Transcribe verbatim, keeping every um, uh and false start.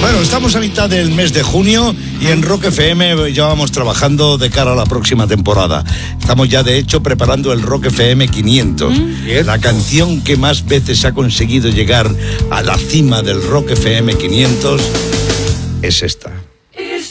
Bueno, estamos a mitad del mes de junio y en Rock F M ya vamos trabajando de cara a la próxima temporada. Estamos ya, de hecho, preparando el Rock F M quinientos. ¿Mm? La canción que más veces ha conseguido llegar a la cima del Rock F M quinientos es esta.